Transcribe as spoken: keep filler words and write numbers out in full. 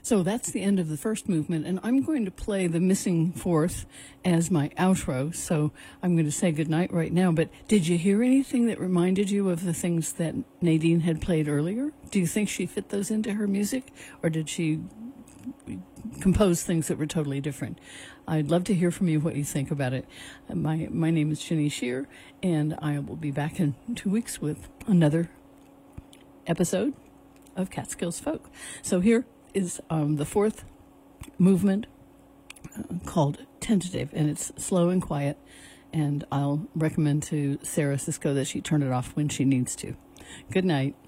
So that's the end of the first movement, and I'm going to play the missing fourth as my outro. So I'm going to say goodnight right now. But did you hear anything that reminded you of the things that Nadine had played earlier? Do you think she fit those into her music, or did she compose things that were totally different? I'd love to hear from you what you think about it. Uh, My my name is Jenny Shear, and I will be back in two weeks with another episode of Catskills Folk. So here is um, the fourth movement uh, called Tentative, and it's slow and quiet, and I'll recommend to Sarah Cisco that she turn it off when she needs to. Good night.